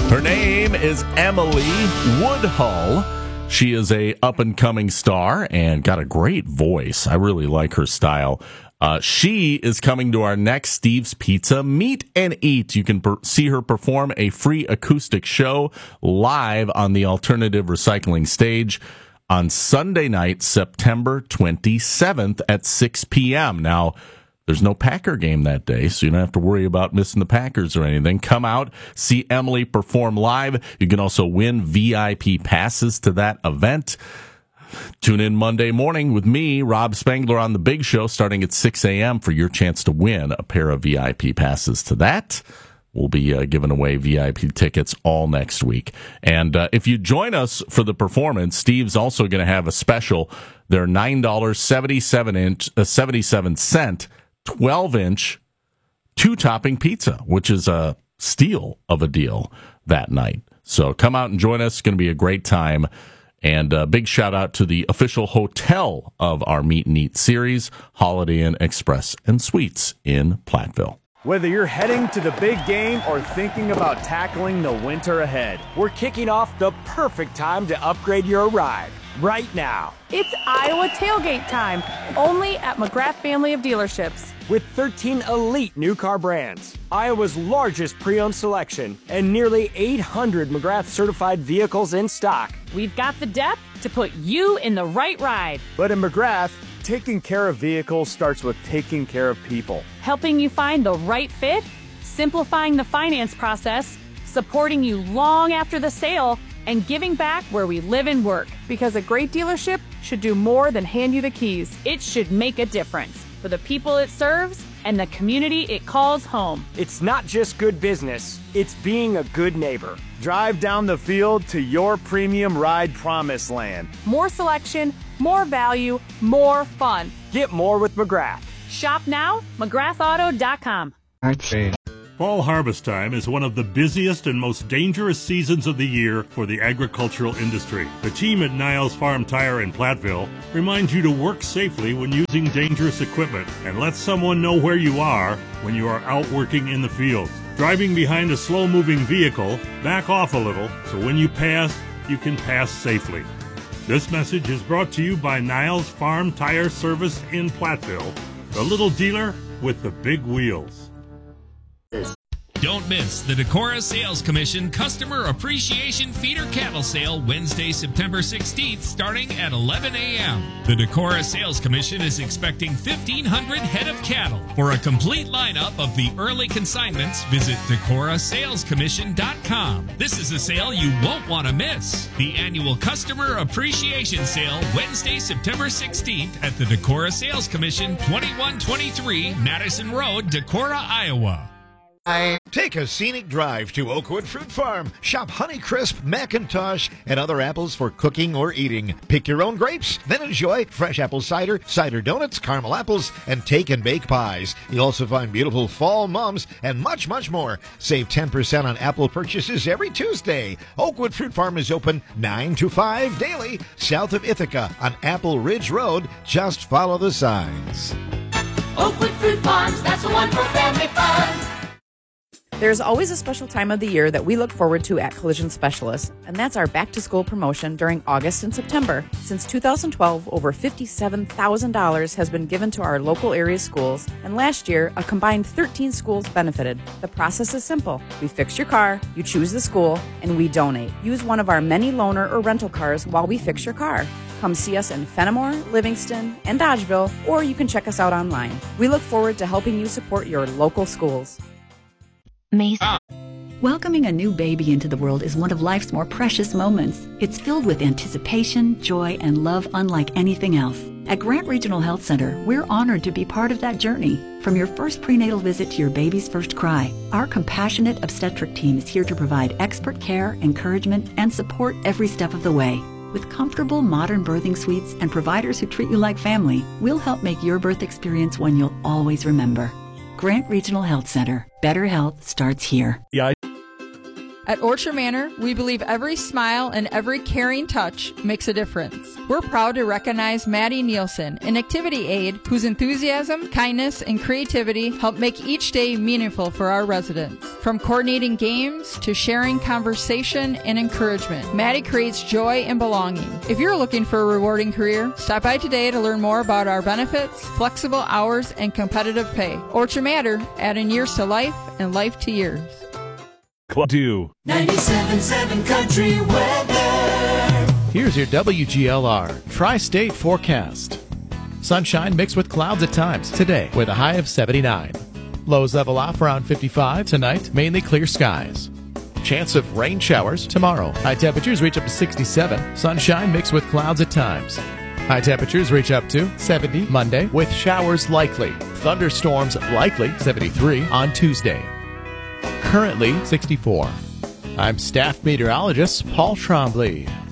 Her name is Emily Woodhull. She is a up-and-coming star and got a great voice. I really like her style. She is coming to our next Steve's Pizza Meet and Eat. You can see her perform a free acoustic show live on the Alternative Recycling stage on Sunday night, September 27th at 6 p.m. Now, there's no Packer game that day, so you don't have to worry about missing the Packers or anything. Come out, see Emily perform live. You can also win VIP passes to that event. Tune in Monday morning with me, Rob Spangler, on The Big Show starting at 6 a.m. for your chance to win a pair of VIP passes to that. We'll be giving away VIP tickets all next week. And if you join us for the performance, Steve's also going to have a special. They're $9.77 12-inch two-topping pizza, which is a steal of a deal that night. So come out and join us. It's going to be a great time. And a big shout-out to the official hotel of our Meet and Eat series, Holiday Inn Express and Suites in Platteville. Whether you're heading to the big game or thinking about tackling the winter ahead, we're kicking off the perfect time to upgrade your ride right now. It's Iowa tailgate time, only at McGrath Family of Dealerships. With 13 elite new car brands, Iowa's largest pre-owned selection, and nearly 800 McGrath certified vehicles in stock. We've got the depth to put you in the right ride. But in McGrath, taking care of vehicles starts with taking care of people. Helping you find the right fit, simplifying the finance process, supporting you long after the sale, and giving back where we live and work. Because a great dealership should do more than hand you the keys. It should make a difference for the people it serves and the community it calls home. It's not just good business, it's being a good neighbor. Drive down the field to your premium ride promised land. More selection, more value, more fun. Get more with McGrath. Shop now, McGrathAuto.com. Fall harvest time is one of the busiest and most dangerous seasons of the year for the agricultural industry. The team at Niles Farm Tire in Platteville reminds you to work safely when using dangerous equipment and let someone know where you are when you are out working in the fields. Driving behind a slow-moving vehicle, back off a little so when you pass, you can pass safely. This message is brought to you by Niles Farm Tire Service in Platteville, the little dealer with the big wheels. Don't miss the Decorah Sales Commission Customer Appreciation Feeder Cattle Sale Wednesday, September 16th, starting at 11 a.m. The Decorah Sales Commission is expecting 1,500 head of cattle. For a complete lineup of the early consignments, visit DecorahSalesCommission.com. This is a sale you won't want to miss. The annual Customer Appreciation Sale Wednesday, September 16th at the Decorah Sales Commission, 2123 Madison Road, Decorah, Iowa. Take a scenic drive to Oakwood Fruit Farm. Shop Honeycrisp, Macintosh, and other apples for cooking or eating. Pick your own grapes, then enjoy fresh apple cider, cider donuts, caramel apples, and take and bake pies. You'll also find beautiful fall mums and much, much more. Save 10% on apple purchases every Tuesday. Oakwood Fruit Farm is open 9 to 5 daily, south of Ithaca on Apple Ridge Road. Just follow the signs. Oakwood Fruit Farms, that's the one for family fun. There's always a special time of the year that we look forward to at Collision Specialists, and that's our back-to-school promotion during August and September. Since 2012, over $57,000 has been given to our local area schools, and last year, a combined 13 schools benefited. The process is simple. We fix your car, you choose the school, and we donate. Use one of our many loaner or rental cars while we fix your car. Come see us in Fenimore, Livingston, and Dodgeville, or you can check us out online. We look forward to helping you support your local schools. Welcoming a new baby into the world is one of life's more precious moments. It's filled with anticipation, joy, and love unlike anything else. At Grant Regional Health Center, we're honored to be part of that journey. From your first prenatal visit to your baby's first cry, our compassionate obstetric team is here to provide expert care, encouragement, and support every step of the way. With comfortable, modern birthing suites and providers who treat you like family, we'll help make your birth experience one you'll always remember. Grant Regional Health Center. Better health starts here. At Orchard Manor, we believe every smile and every caring touch makes a difference. We're proud to recognize Maddie Nielsen, an activity aide whose enthusiasm, kindness, and creativity help make each day meaningful for our residents. From coordinating games to sharing conversation and encouragement, Maddie creates joy and belonging. If you're looking for a rewarding career, stop by today to learn more about our benefits, flexible hours, and competitive pay. Orchard Manor, adding years to life and life to years. Do 97.7 Country Weather. Here's your WGLR Tri-State forecast. Sunshine mixed with clouds at times today with a high of 79. Lows level off around 55 tonight, mainly clear skies. Chance of rain showers tomorrow. High temperatures reach up to 67. Sunshine mixed with clouds at times. High temperatures reach up to 70 Monday with showers likely. Thunderstorms likely 73 on Tuesday. Currently 64. I'm staff meteorologist Paul Trombley.